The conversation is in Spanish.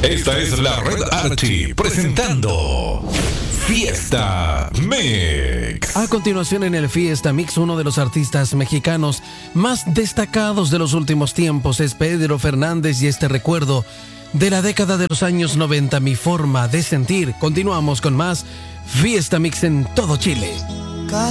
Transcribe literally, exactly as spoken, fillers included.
Esta es la Red Archie presentando Fiesta Mix. A continuación en el Fiesta Mix, uno de los artistas mexicanos más destacados de los últimos tiempos es Pedro Fernández y este recuerdo de la década de los años noventa, Mi Forma de Sentir. Continuamos con más Fiesta Mix en todo Chile.